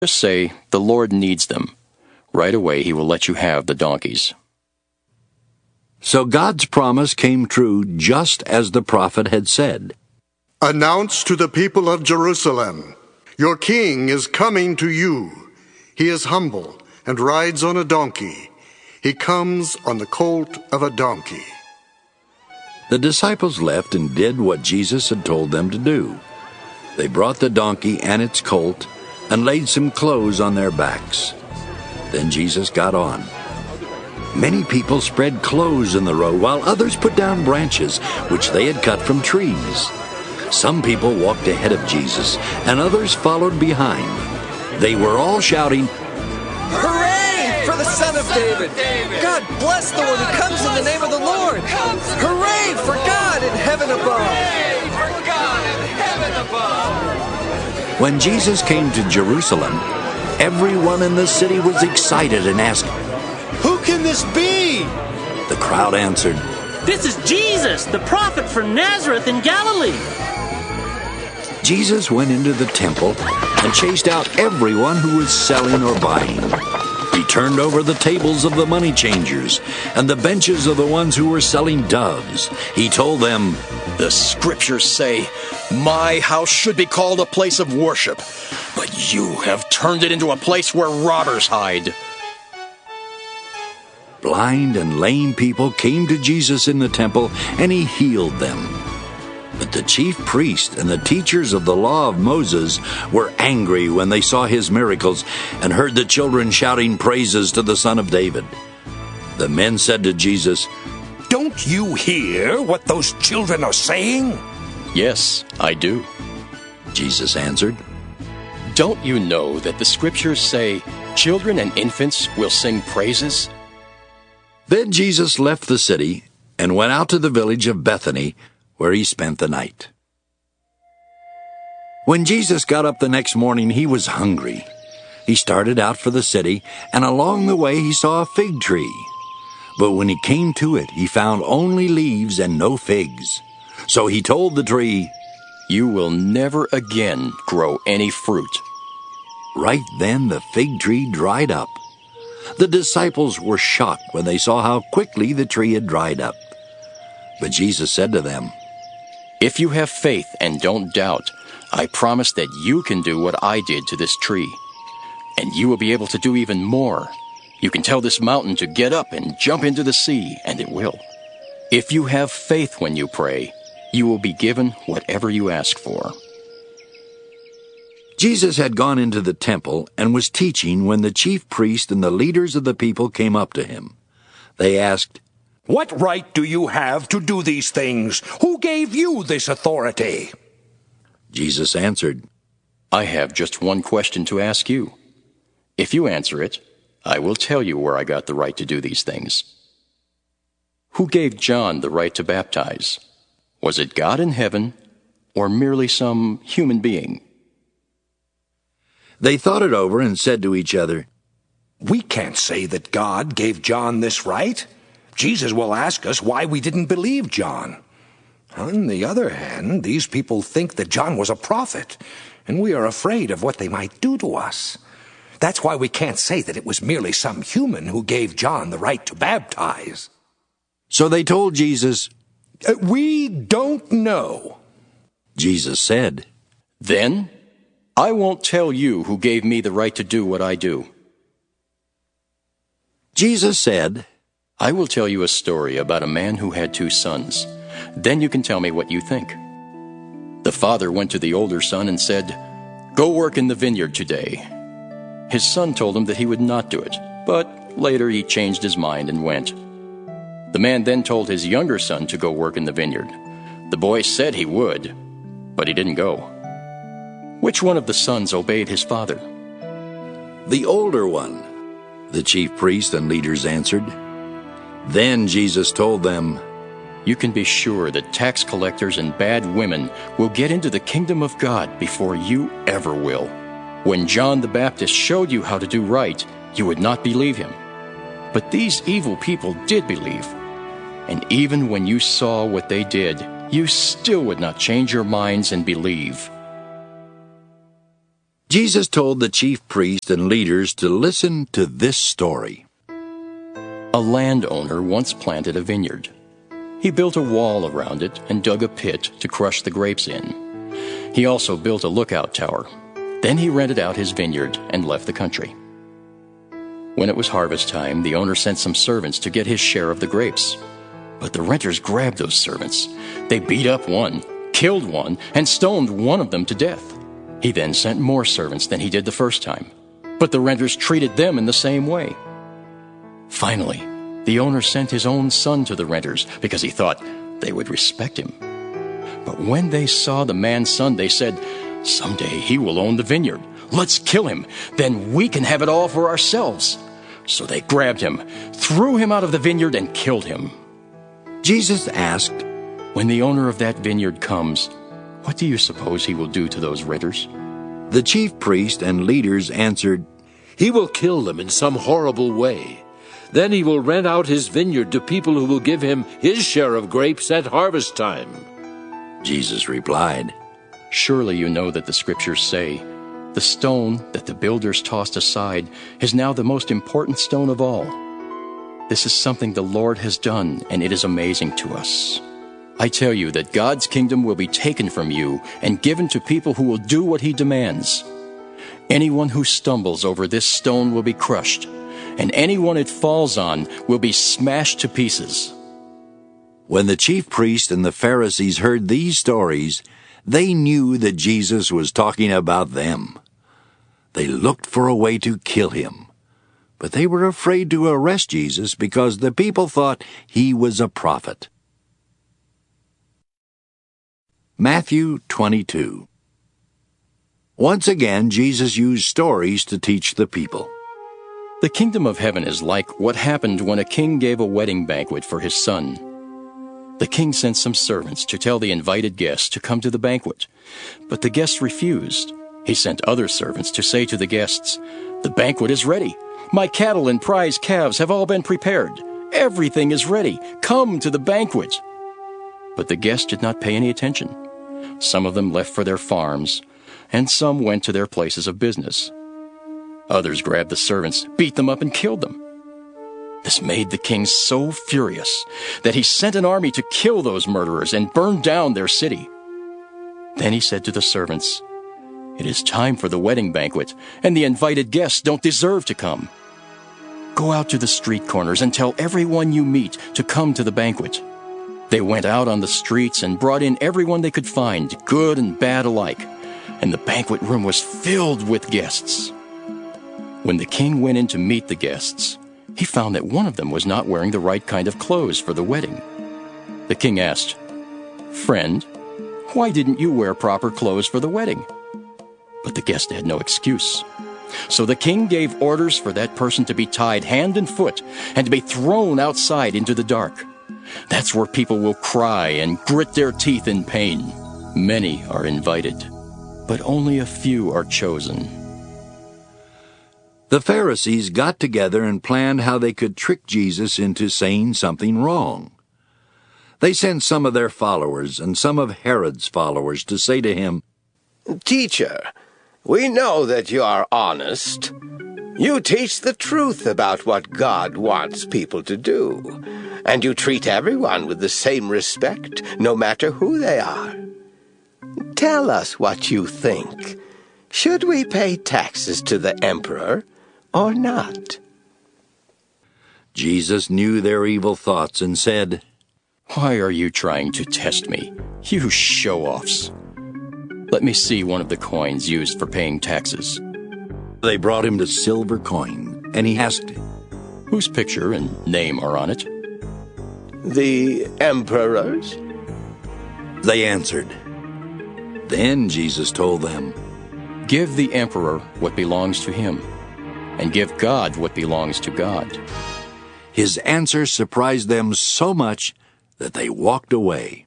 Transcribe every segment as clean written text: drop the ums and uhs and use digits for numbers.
Just say, "The Lord needs them." Right away he will let you have the donkeys. So God's promise came true just as the prophet had said. Announce to the people of Jerusalem, your king is coming to you. He is humble and rides on a donkey. He comes on the colt of a donkey. The disciples left and did what Jesus had told them to do. They brought the donkey and its colt and laid some clothes on their backs. Then Jesus got on. Many people spread clothes in the road, while others put down branches which they had cut from trees. Some people walked ahead of Jesus, and others followed behind. They were all shouting, "Hooray for the Son of David! God bless the one who comes in the name of the Lord! Hooray for God in heaven above!" When Jesus came to Jerusalem, everyone in the city was excited and asked, "Who can this be?" The crowd answered, "This is Jesus, the prophet from Nazareth in Galilee." Jesus went into the temple and chased out everyone who was selling or buying. He turned over the tables of the money changers and the benches of the ones who were selling doves. He told them, "The scriptures say, 'My house should be called a place of worship,' but you have turned it into a place where robbers hide." Blind and lame people came to Jesus in the temple, and he healed them. But the chief priest and the teachers of the law of Moses were angry when they saw his miracles and heard the children shouting praises to the Son of David. The men said to Jesus, "Don't you hear what those children are saying?" "Yes, I do." Jesus answered, "Don't you know that the scriptures say, 'Children and infants will sing praises'?" Then Jesus left the city and went out to the village of Bethany, where he spent the night. When Jesus got up the next morning, he was hungry. He started out for the city, and along the way he saw a fig tree. But when he came to it, he found only leaves and no figs. So he told the tree, "You will never again grow any fruit." Right then the fig tree dried up. The disciples were shocked when they saw how quickly the tree had dried up. But Jesus said to them, "If you have faith and don't doubt, I promise that you can do what I did to this tree. And you will be able to do even more. You can tell this mountain to get up and jump into the sea, and it will. If you have faith when you pray, you will be given whatever you ask for." Jesus had gone into the temple and was teaching when the chief priest and the leaders of the people came up to him. They asked, "What right do you have to do these things? Who gave you this authority?" Jesus answered, "I have just one question to ask you. If you answer it, I will tell you where I got the right to do these things. Who gave John the right to baptize? Was it God in heaven, or merely some human being?" They thought it over and said to each other, "We can't say that God gave John this right. Jesus will ask us why we didn't believe John. On the other hand, these people think that John was a prophet, and we are afraid of what they might do to us. That's why we can't say that it was merely some human who gave John the right to baptize." So they told Jesus, "We don't know." Jesus said, "Then I won't tell you who gave me the right to do what I do." Jesus said, "I will tell you a story about a man who had 2 sons. Then you can tell me what you think. The father went to the older son and said, 'Go work in the vineyard today.' His son told him that he would not do it, but later he changed his mind and went. The man then told his younger son to go work in the vineyard. The boy said he would, but he didn't go. Which one of the sons obeyed his father?" "The older one," the chief priests and leaders answered. Then Jesus told them, "You can be sure that tax collectors and bad women will get into the kingdom of God before you ever will. When John the Baptist showed you how to do right, you would not believe him. But these evil people did believe. And even when you saw what they did, you still would not change your minds and believe." Jesus told the chief priests and leaders to listen to this story. A landowner once planted a vineyard. He built a wall around it and dug a pit to crush the grapes in. He also built a lookout tower. Then he rented out his vineyard and left the country. When it was harvest time, the owner sent some servants to get his share of the grapes. But the renters grabbed those servants. They beat up one, killed one, and stoned one of them to death. He then sent more servants than he did the first time. But the renters treated them in the same way. Finally, the owner sent his own son to the renters because he thought they would respect him. But when they saw the man's son, they said, "Someday he will own the vineyard. Let's kill him. Then we can have it all for ourselves." So they grabbed him, threw him out of the vineyard, and killed him. Jesus asked, "When the owner of that vineyard comes, what do you suppose he will do to those renters?" The chief priest and leaders answered, He will kill them in some horrible way. Then he will rent out his vineyard to people who will give him his share of grapes at harvest time. Jesus replied, "Surely you know that the scriptures say, 'The stone that the builders tossed aside is now the most important stone of all.' This is something the Lord has done, and it is amazing to us. I tell you that God's kingdom will be taken from you and given to people who will do what he demands. Anyone who stumbles over this stone will be crushed, and anyone it falls on will be smashed to pieces." When the chief priests and the Pharisees heard these stories, they knew that Jesus was talking about them. They looked for a way to kill him, but they were afraid to arrest Jesus because the people thought he was a prophet. Matthew 22. Once again, Jesus used stories to teach the people. The kingdom of heaven is like what happened when a king gave a wedding banquet for his son. The king sent some servants to tell the invited guests to come to the banquet, but the guests refused. He sent other servants to say to the guests, "The banquet is ready. My cattle and prize calves have all been prepared. Everything is ready. Come to the banquet." But the guests did not pay any attention. Some of them left for their farms, and some went to their places of business. Others grabbed the servants, beat them up, and killed them. This made the king so furious that he sent an army to kill those murderers and burn down their city. Then he said to the servants, "It is time for the wedding banquet, and the invited guests don't deserve to come. Go out to the street corners and tell everyone you meet to come to the banquet." They went out on the streets and brought in everyone they could find, good and bad alike, and the banquet room was filled with guests. When the king went in to meet the guests, he found that one of them was not wearing the right kind of clothes for the wedding. The king asked, "Friend, why didn't you wear proper clothes for the wedding?" But the guest had no excuse. So the king gave orders for that person to be tied hand and foot and to be thrown outside into the dark. That's where people will cry and grit their teeth in pain. Many are invited, but only a few are chosen. The Pharisees got together and planned how they could trick Jesus into saying something wrong. They sent some of their followers and some of Herod's followers to say to him, "Teacher, we know that you are honest. You teach the truth about what God wants people to do, and you treat everyone with the same respect, no matter who they are. Tell us what you think. Should we pay taxes to the emperor or not?" Jesus knew their evil thoughts and said, "Why are you trying to test me, you show-offs? Let me see one of the coins used for paying taxes." They brought him the silver coin, and he asked, "Whose picture and name are on it?" "The emperor's." They answered. Then Jesus told them, "Give the emperor what belongs to him, and give God what belongs to God." His answer surprised them so much that they walked away.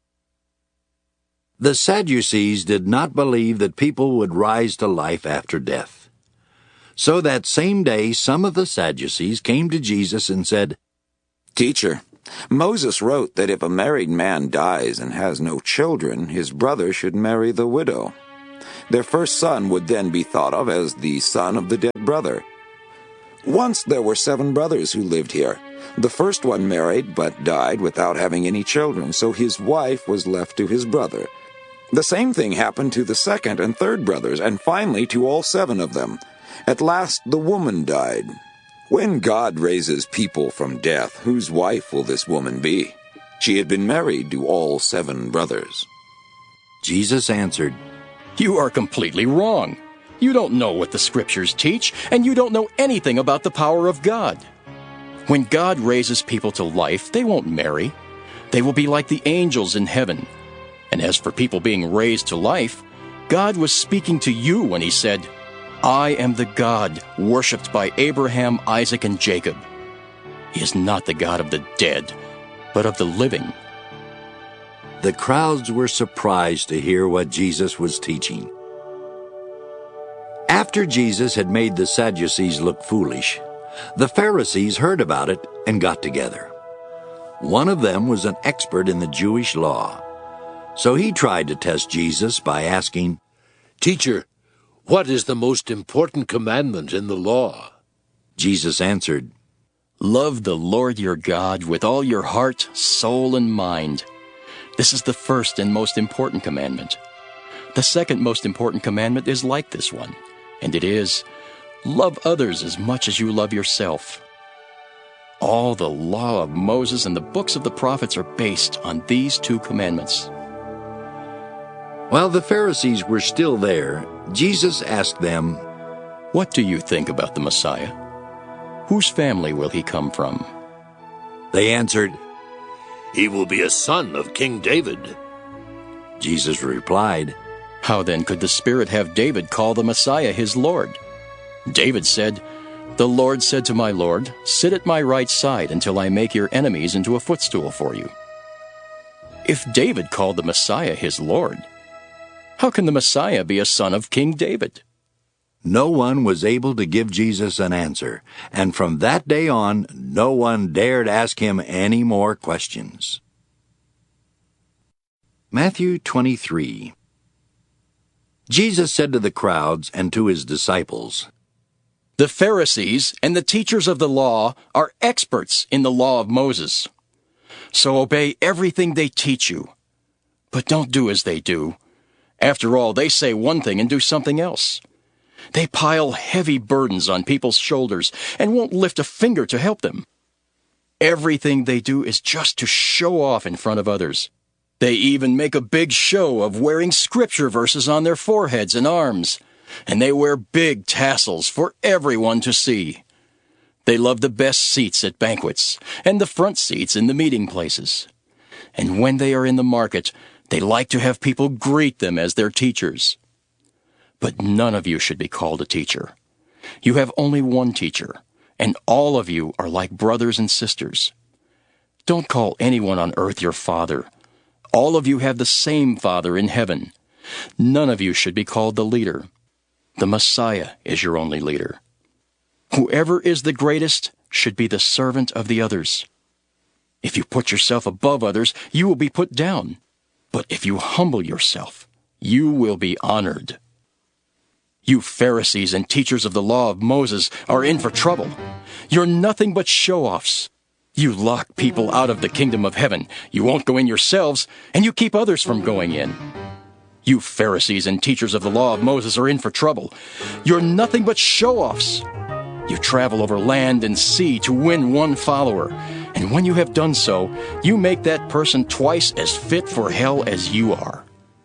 The Sadducees did not believe that people would rise to life after death. So that same day, some of the Sadducees came to Jesus and said, "Teacher, Moses wrote that if a married man dies and has no children, his brother should marry the widow. Their first son would then be thought of as the son of the dead brother. Once there were 7 brothers who lived here. The first one married but died without having any children, so his wife was left to his brother. The same thing happened to the second and third brothers, and finally to all 7 of them. At last the woman died. When God raises people from death, whose wife will this woman be? She had been married to all 7 brothers. Jesus answered, You are completely wrong. You don't know what the Scriptures teach, and you don't know anything about the power of God. When God raises people to life, they won't marry. They will be like the angels in heaven. And as for people being raised to life, God was speaking to you when He said, I am the God worshipped by Abraham, Isaac, and Jacob. He is not the God of the dead, but of the living. The crowds were surprised to hear what Jesus was teaching. After Jesus had made the Sadducees look foolish, the Pharisees heard about it and got together. One of them was an expert in the Jewish law, so he tried to test Jesus by asking, Teacher, what is the most important commandment in the law? Jesus answered, Love the Lord your God with all your heart, soul, and mind. This is the first and most important commandment. The second most important commandment is like this one, and it is, love others as much as you love yourself. All the law of Moses and the books of the prophets are based on these 2 commandments. While the Pharisees were still there, Jesus asked them, What do you think about the Messiah? Whose family will he come from? They answered, He will be a son of King David. Jesus replied, How then could the Spirit have David call the Messiah his Lord? David said, The Lord said to my Lord, Sit at my right side until I make your enemies into a footstool for you. If David called the Messiah his Lord, how can the Messiah be a son of King David? No one was able to give Jesus an answer, and from that day on, no one dared ask him any more questions. Matthew 23. Jesus said to the crowds and to his disciples, The Pharisees and the teachers of the law are experts in the law of Moses. So obey everything they teach you. But don't do as they do. After all, they say one thing and do something else. They pile heavy burdens on people's shoulders and won't lift a finger to help them. Everything they do is just to show off in front of others. They even make a big show of wearing scripture verses on their foreheads and arms, and they wear big tassels for everyone to see. They love the best seats at banquets and the front seats in the meeting places. And when they are in the market, they like to have people greet them as their teachers. But none of you should be called a teacher. You have only one teacher, and all of you are like brothers and sisters. Don't call anyone on earth your father. All of you have the same Father in heaven. None of you should be called the leader. The Messiah is your only leader. Whoever is the greatest should be the servant of the others. If you put yourself above others, you will be put down. But if you humble yourself, you will be honored. You Pharisees and teachers of the law of Moses are in for trouble. You're nothing but show-offs. You lock people out of the kingdom of heaven. You won't go in yourselves, and you keep others from going in. You Pharisees and teachers of the law of Moses are in for trouble. You're nothing but show-offs. You travel over land and sea to win one follower, and when you have done so, you make that person twice as fit for hell as you are.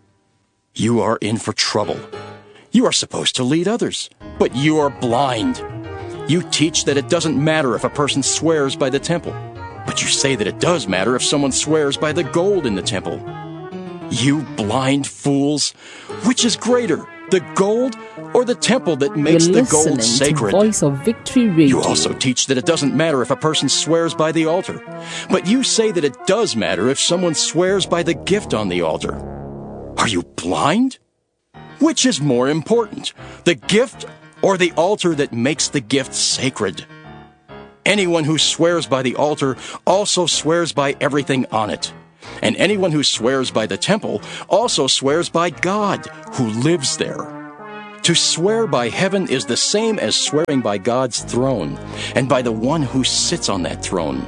You are in for trouble. You are supposed to lead others, but you are blind. You teach that it doesn't matter if a person swears by the temple, but you say that it does matter if someone swears by the gold in the temple. You blind fools! Which is greater, the gold or the temple that makes the gold sacred? To Voice of Victory Radio. You also teach that it doesn't matter if a person swears by the altar, but you say that it does matter if someone swears by the gift on the altar. Are you blind? Which is more important, the gift or the altar that makes the gift sacred? Anyone who swears by the altar also swears by everything on it. And anyone who swears by the temple also swears by God, who lives there. To swear by heaven is the same as swearing by God's throne, and by the one who sits on that throne.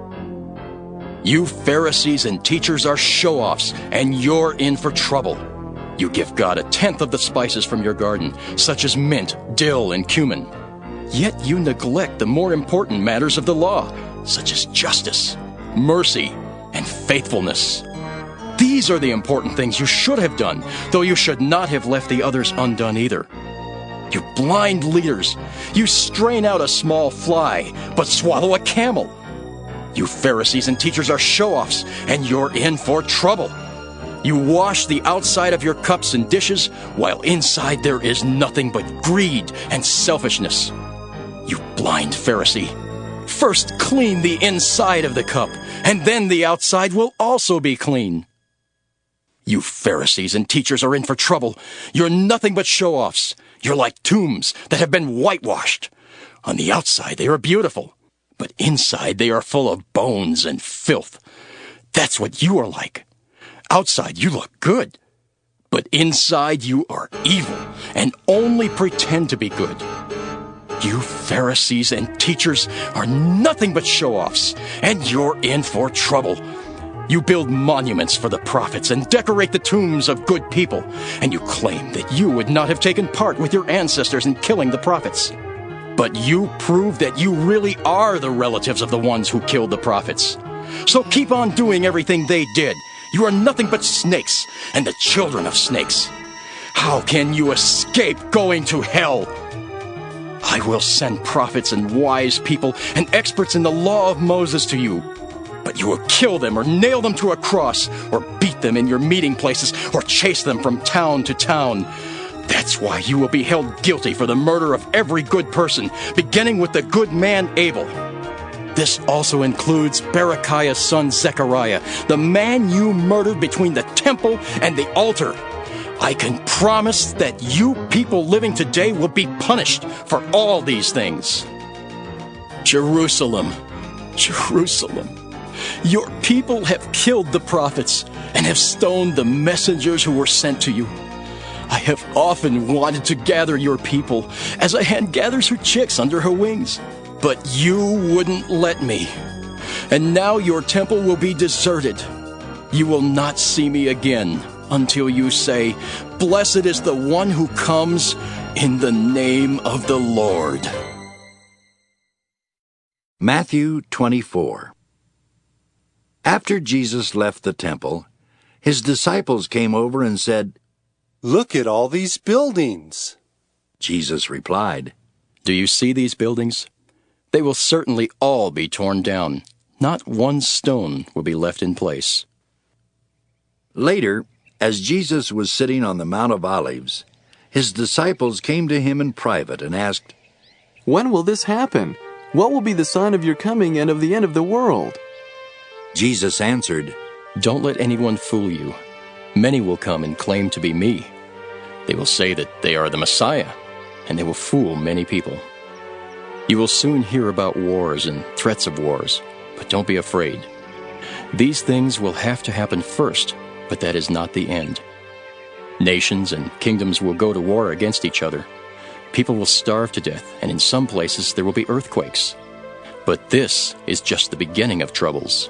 You Pharisees and teachers are show-offs, and you're in for trouble. You give God 1/10 of the spices from your garden, such as mint, dill, and cumin. Yet you neglect the more important matters of the law, such as justice, mercy, and faithfulness. These are the important things you should have done, though you should not have left the others undone either. You blind leaders, you strain out a small fly, but swallow a camel. You Pharisees and teachers are show-offs, and you're in for trouble. You wash the outside of your cups and dishes, while inside there is nothing but greed and selfishness. You blind Pharisee, first clean the inside of the cup, and then the outside will also be clean. You Pharisees and teachers are in for trouble. You're nothing but show-offs. You're like tombs that have been whitewashed. On the outside they are beautiful, but inside they are full of bones and filth. That's what you are like. Outside you look good, but inside you are evil and only pretend to be good. You Pharisees and teachers are nothing but show-offs, and you're in for trouble. You build monuments for the prophets and decorate the tombs of good people, and you claim that you would not have taken part with your ancestors in killing the prophets. But you prove that you really are the relatives of the ones who killed the prophets. So keep on doing everything they did. You are nothing but snakes, and the children of snakes. How can you escape going to hell? I will send prophets and wise people and experts in the law of Moses to you. But you will kill them or nail them to a cross or beat them in your meeting places or chase them from town to town. That's why you will be held guilty for the murder of every good person, beginning with the good man Abel. This also includes Berechiah's son Zechariah, the man you murdered between the temple and the altar. I can promise that you people living today will be punished for all these things. Jerusalem, Jerusalem, your people have killed the prophets and have stoned the messengers who were sent to you. I have often wanted to gather your people as a hen gathers her chicks under her wings, but you wouldn't let me. And now your temple will be deserted. You will not see me again until you say, "Blessed is the one who comes in the name of the Lord." Matthew 24. After Jesus left the temple, his disciples came over and said, "Look at all these buildings." Jesus replied, "Do you see these buildings? They will certainly all be torn down. Not one stone will be left in place." Later, as Jesus was sitting on the Mount of Olives, his disciples came to him in private and asked, "When will this happen? What will be the sign of your coming and of the end of the world?" Jesus answered, "Don't let anyone fool you. Many will come and claim to be me. They will say that they are the Messiah, and they will fool many people. You will soon hear about wars and threats of wars, but don't be afraid. These things will have to happen first, but that is not the end. Nations and kingdoms will go to war against each other. People will starve to death, and in some places there will be earthquakes. But this is just the beginning of troubles.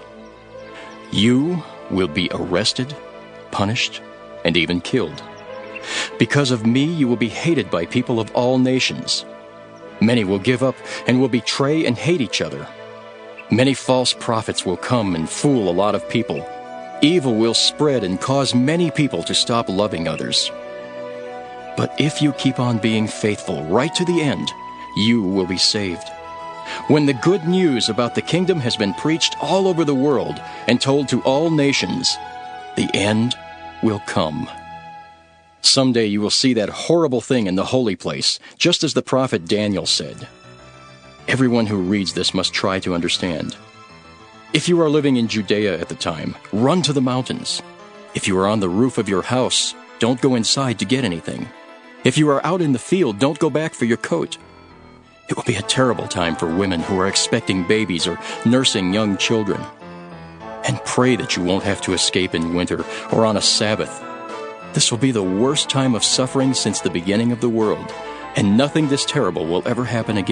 You will be arrested, punished, and even killed. Because of me, you will be hated by people of all nations. Many will give up and will betray and hate each other. Many false prophets will come and fool a lot of people. Evil will spread and cause many people to stop loving others. But if you keep on being faithful right to the end, you will be saved. When the good news about the kingdom has been preached all over the world and told to all nations, the end will come. Someday you will see that horrible thing in the holy place, just as the prophet Daniel said. Everyone who reads this must try to understand. If you are living in Judea at the time, run to the mountains. If you are on the roof of your house, don't go inside to get anything. If you are out in the field, don't go back for your coat. It will be a terrible time for women who are expecting babies or nursing young children. and pray that you won't have to escape in winter or on a Sabbath. This will be the worst time of suffering since the beginning of the world, and nothing this terrible will ever happen again.